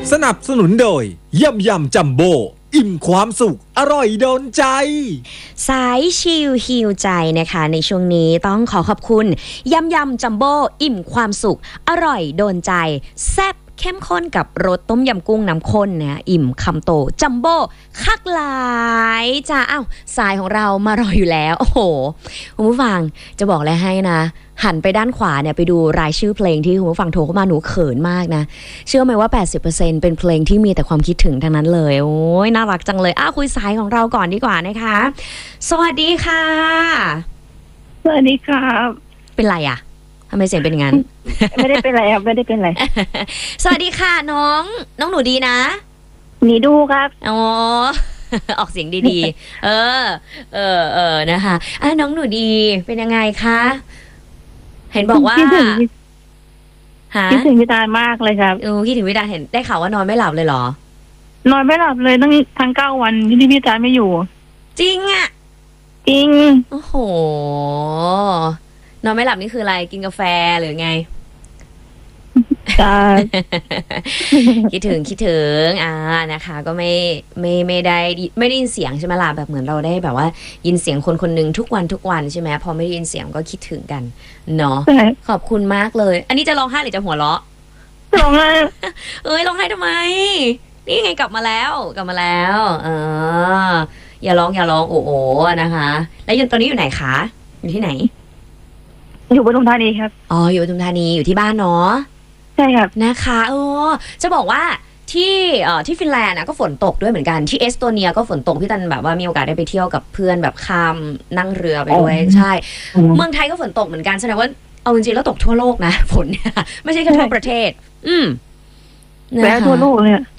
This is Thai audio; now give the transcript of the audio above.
สนับสนุนโดยยำจัมโบ้อิ่มความสุขอร่อยโดนใจสายชิลฮิวใจนะคะในช่วงนี้ต้องขอขอบคุณยำจัมโบ้อิ่มความสุขอร่อยโดนใจแซ่บเข้มข้นกับรสต้มยำกุ้งน้ำข้นนะอิ่มคำโตจัมโบ้คักหลายจ้าอ้าวสายของเรามารออยู่แล้วโอ้โหคุณผู้ฟังจะบอกอะไรให้นะหันไปด้านขวาเนี่ยไปดูรายชื่อเพลงที่คุณผู้ฟังโทรเข้ามาหนูเขินมากนะเชื่อไหมว่า 80% เป็นเพลงที่มีแต่ความคิดถึงทั้งนั้นเลยโอ้ยน่ารักจังเลยคุยสายของเราก่อนดีกว่านะคะสวัสดีค่ะสวัสดีครับเป็นไรอ่ะทำไมเสียงเป็นอย่างนั้นไม่ได้เป็นไรครับไม่ได้เป็นไรสวัสดีค่ะน้องหนูดีนะหนีดูครับอ๋อ ออกเสียงดีๆนะคะน้องหนูดีเป็นยังไงคะเห็นบอกว่าคิดถึงพี่ตาลมากเลยครับคิดถึงพี่ตาลเห็นได้ข่าวว่านอนไม่หลับเลยเหรอนอนไม่หลับเลยทั้ง9 วันที่พี่ตาลไม่อยู่จริงอ่ะจริงโอ้โหนอนไม่หลับนี่คืออะไรกินกาแฟหรือไงคิดถึงนะคะก็ไม่ได้ยินเสียงใช่ไหมล่ะแบบเหมือนเราได้แบบว่ายินเสียงคนหนึ่งทุกวันใช่ไหมพอไม่ได้ยินเสียงก็คิดถึงกันเนาะขอบคุณมากเลยอันนี้จะร้องไห้หรือจะหัวเราะร้องไห้ร้องไห้ทำไมนี่ไงกลับมาแล้วอย่าร้องโอ้นะคะแล้วตอนนี้อยู่ไหนคะอยู่ที่ไหนอยู่ปทุมธานีครับอยู่ปทุมธานีอยู่ที่บ้านเนาะใช่ครับนะคะจะบอกว่าที่ฟินแลนด์ก็ฝนตกด้วยเหมือนกันที่เอสโตเนียก็ฝนตกพี่ตันแบบว่ามีโอกาสได้ไปเที่ยวกับเพื่อนแบบข้ามนั่งเรือไปด้วยใช่เมืองไทยก็ฝนตกเหมือนกันแสดงว่าเอาจริงๆแล้วตกทั่วโลกนะฝนเนี่ยไม่ใช่แค่ทั่วประเทศแล้วทั่วโลกเลย